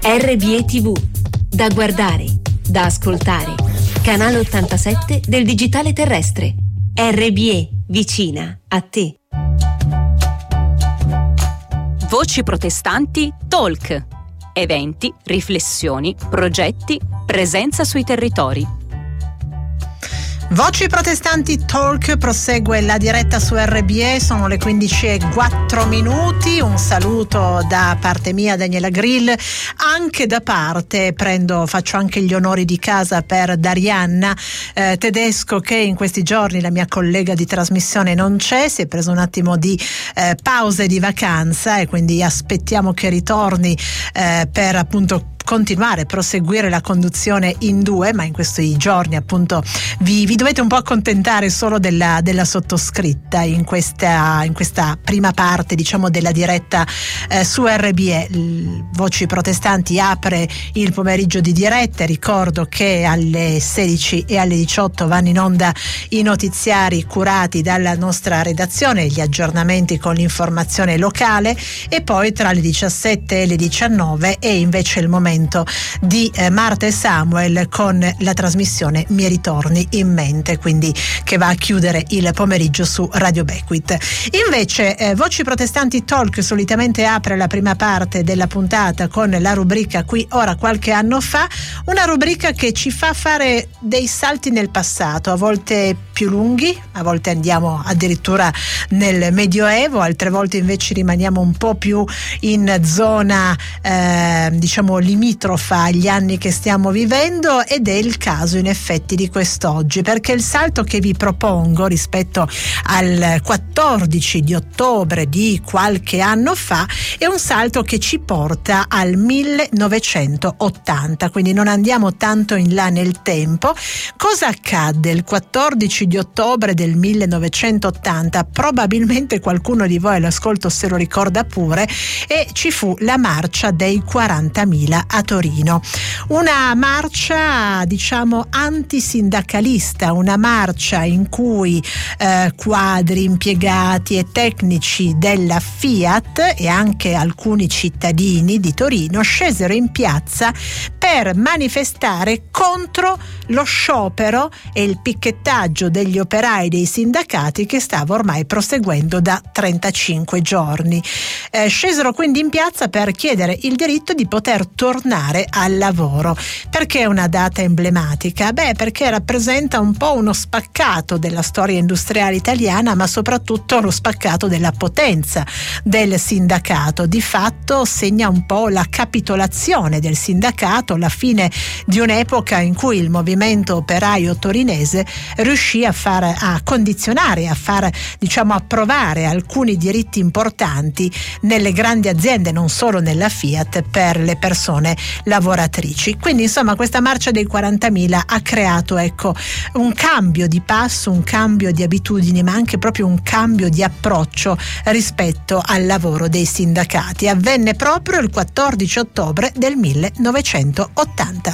RBE TV, da guardare, da ascoltare. Canale 87 del digitale terrestre. RBE, vicina a te. Voci protestanti Talk. Eventi, riflessioni, progetti, presenza sui territori. Voci protestanti Talk, prosegue la diretta su RBE, sono le 15:04. Un saluto da parte mia, Daniela Grill, anche da parte, faccio anche gli onori di casa per Darianna Tedesco, che in questi giorni, la mia collega di trasmissione, non c'è, si è preso un attimo di pausa e di vacanza, e quindi aspettiamo che ritorni per appunto proseguire la conduzione in due, ma in questi giorni appunto vi dovete un po' accontentare solo della sottoscritta in questa prima parte, diciamo, della diretta su RBE. Voci protestanti apre il pomeriggio di diretta. Ricordo che alle 16 e alle 18 vanno in onda i notiziari curati dalla nostra redazione, gli aggiornamenti con l'informazione locale, e poi tra le 17 e le 19 è invece il momento di Marta e Samuel con la trasmissione Mi ritorni in mente, quindi che va a chiudere il pomeriggio su Radio Becquith. Invece Voci protestanti Talk solitamente apre la prima parte della puntata con la rubrica Qui ora qualche anno fa, una rubrica che ci fa fare dei salti nel passato, a volte più lunghi, a volte andiamo addirittura nel Medioevo, altre volte invece rimaniamo un po' più in zona diciamo limitrofa agli anni che stiamo vivendo, ed è il caso in effetti di quest'oggi, perché il salto che vi propongo rispetto al 14 di ottobre di qualche anno fa è un salto che ci porta al 1980, quindi non andiamo tanto in là nel tempo. Cosa accadde il 14 di ottobre del 1980? Probabilmente qualcuno di voi all'ascolto se lo ricorda pure, e ci fu la marcia dei 40.000 a Torino. Una marcia diciamo antisindacalista, una marcia in cui quadri, impiegati e tecnici della Fiat e anche alcuni cittadini di Torino scesero in piazza per manifestare contro lo sciopero e il picchettaggio degli operai dei sindacati che stava ormai proseguendo da 35 giorni. Scesero quindi in piazza per chiedere il diritto di poter tornare al lavoro. Perché è una data emblematica? Perché rappresenta un po' uno spaccato della storia industriale italiana, ma soprattutto lo spaccato della potenza del sindacato. Di fatto segna un po' la capitolazione del sindacato, la fine di un'epoca in cui il movimento operaio torinese riuscì a condizionare, a far approvare alcuni diritti importanti nelle grandi aziende, non solo nella Fiat, per le persone lavoratrici. Quindi insomma questa marcia dei 40.000 ha creato un cambio di passo, un cambio di abitudini, ma anche proprio un cambio di approccio rispetto al lavoro dei sindacati. Avvenne proprio il 14 ottobre del 1980.